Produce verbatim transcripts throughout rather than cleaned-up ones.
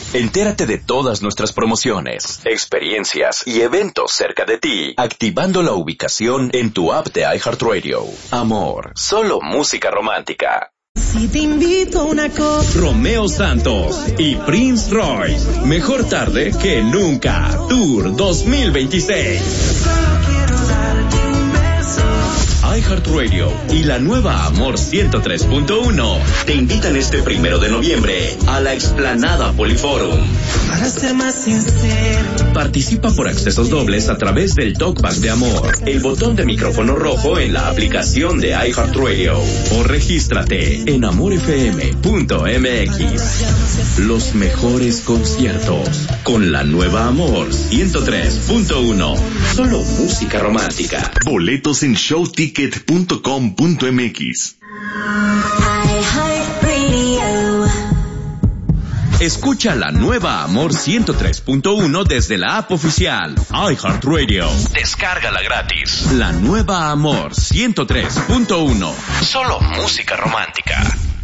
Entérate de todas nuestras promociones, experiencias y eventos cerca de ti, activando la ubicación en tu app de iHeartRadio. Amor, solo música romántica. Si te invito a una copa. Romeo Santos y Prince Royce. Mejor tarde que nunca. Tour dos mil veintiséis. iHeartRadio y la nueva Amor ciento tres punto uno te invitan este primero de noviembre a la explanada Poliforum. Para ser más sincero, participa por accesos dobles a través del Talkback de Amor, el botón de micrófono rojo en la aplicación de iHeartRadio, o regístrate en amor f m punto m x. Los mejores conciertos con la nueva Amor ciento tres punto uno. Solo música romántica. Boletos en showticket punto com punto m x. Escucha la nueva Amor ciento tres punto uno desde la app oficial iHeartRadio. Descárgala gratis. La nueva Amor ciento tres punto uno. Solo música romántica.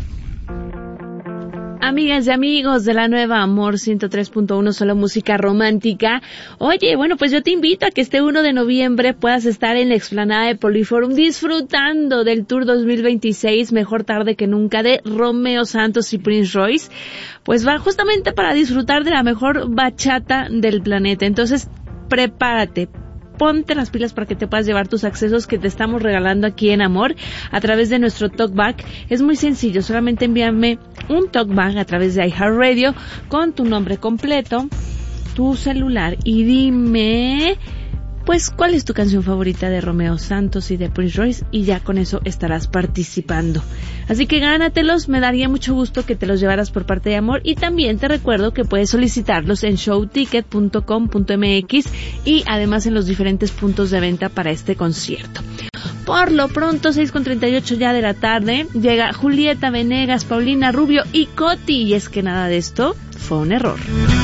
Amigas y amigos de la nueva Amor ciento tres punto uno, solo música romántica. Oye, bueno, pues yo te invito a que este uno de noviembre puedas estar en la explanada de Poliforum disfrutando del Tour dos mil veintiséis, mejor tarde que nunca, de Romeo Santos y Prince Royce. Pues va justamente para disfrutar de la mejor bachata del planeta. Entonces, prepárate. Ponte las pilas para que te puedas llevar tus accesos que te estamos regalando aquí en Amor a través de nuestro talkback. Es muy sencillo, solamente envíame un talkback a través de iHeartRadio con tu nombre completo, tu celular y dime, pues, cuál es tu canción favorita de Romeo Santos y de Prince Royce, y ya con eso estarás participando. Así que gánatelos, me daría mucho gusto que te los llevaras por parte de Amor, y también te recuerdo que puedes solicitarlos en showticket punto com punto m x y además en los diferentes puntos de venta para este concierto. Por lo pronto, seis con treinta y ocho ya de la tarde, llega Julieta Venegas, Paulina Rubio y Coti, y es que nada de esto fue un error.